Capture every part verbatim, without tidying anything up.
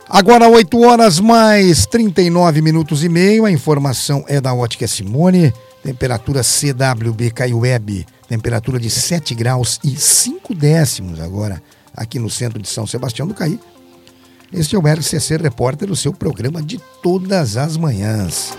Agora oito horas mais trinta e nove minutos e meio, a informação é da Ótica Simone, temperatura C W B Caiueb, temperatura de sete graus e cinco décimos agora, aqui no centro de São Sebastião do Caí. Este é o R C C Repórter, o seu programa de todas as manhãs.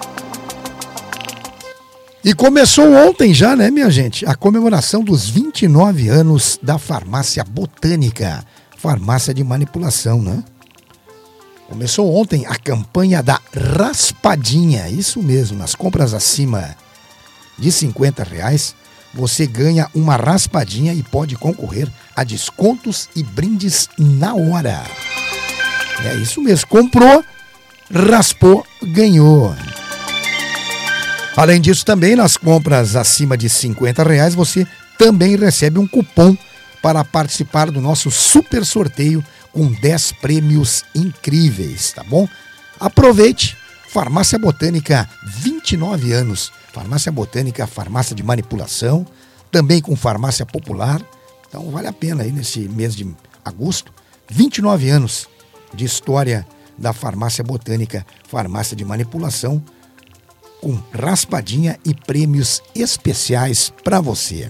E começou ontem já, né, minha gente, a comemoração dos vinte e nove anos da Farmácia Botânica, farmácia de manipulação, né? Começou ontem a campanha da raspadinha, isso mesmo, nas compras acima de cinquenta reais, você ganha uma raspadinha e pode concorrer a descontos e brindes na hora. É isso mesmo, comprou, raspou, ganhou. Além disso, também nas compras acima de cinquenta reais, você também recebe um cupom para participar do nosso super sorteio com dez prêmios incríveis, tá bom? Aproveite, Farmácia Botânica, vinte e nove anos. Farmácia Botânica, farmácia de manipulação, também com farmácia popular. Então vale a pena aí nesse mês de agosto, vinte e nove anos de história da Farmácia Botânica, farmácia de manipulação, com raspadinha e prêmios especiais para você.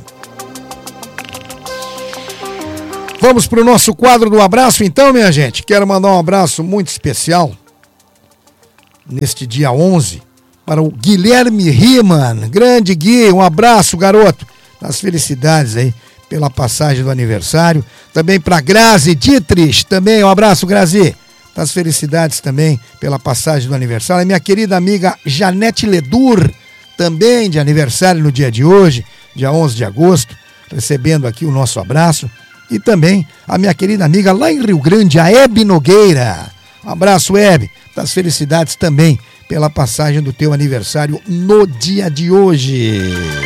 Vamos para o nosso quadro do abraço então, minha gente. Quero mandar um abraço muito especial neste dia onze para o Guilherme Riemann. Grande Gui, um abraço, garoto. Nas felicidades aí pela passagem do aniversário. Também para Grazi Dietrich, também um abraço, Grazi. Das felicidades também pela passagem do aniversário. A minha querida amiga Janete Ledur, também de aniversário no dia de hoje, dia onze de agosto, recebendo aqui o nosso abraço. E também a minha querida amiga lá em Rio Grande, a Hebe Nogueira. Um abraço, Hebe. Das felicidades também pela passagem do teu aniversário no dia de hoje.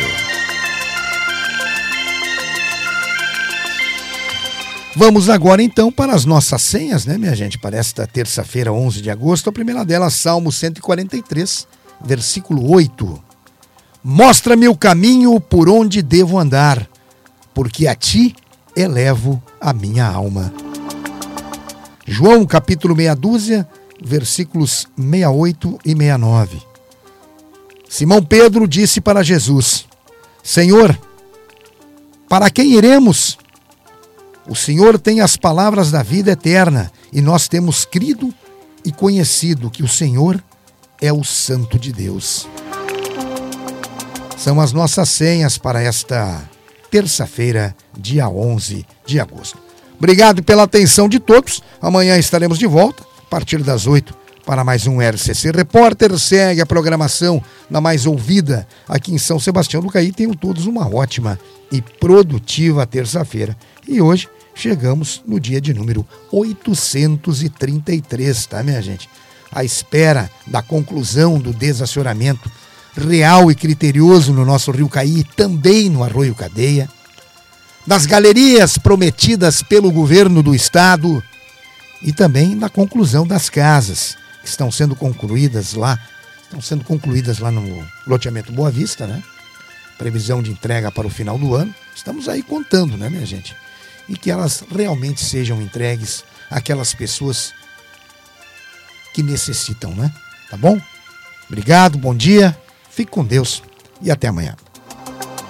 Vamos agora então para as nossas senhas, né, minha gente? Para esta terça-feira, onze de agosto. A primeira delas, Salmo cento e quarenta e três, versículo oito. Mostra-me o caminho por onde devo andar, porque a ti elevo a minha alma. João, capítulo meia dúzia, versículos sessenta e oito e sessenta e nove. Simão Pedro disse para Jesus: Senhor, para quem iremos? O Senhor tem as palavras da vida eterna, e nós temos crido e conhecido que o Senhor é o Santo de Deus. São as nossas senhas para esta terça-feira, dia onze de agosto. Obrigado pela atenção de todos. Amanhã estaremos de volta, a partir das oito, para mais um R C C Repórter. Segue a programação na mais ouvida aqui em São Sebastião do Caí. Tenham todos uma ótima e produtiva terça-feira. E hoje chegamos no dia de número oitocentos e trinta e três, tá, minha gente? À espera da conclusão do desassoramento real e criterioso no nosso Rio Caí, também no Arroio Cadeia, das galerias prometidas pelo governo do estado e também da conclusão das casas que estão sendo concluídas lá, estão sendo concluídas lá no loteamento Boa Vista, né? Previsão de entrega para o final do ano. Estamos aí contando, né, minha gente? E que elas realmente sejam entregues àquelas pessoas que necessitam, né? Tá bom? Obrigado, bom dia, fique com Deus e até amanhã.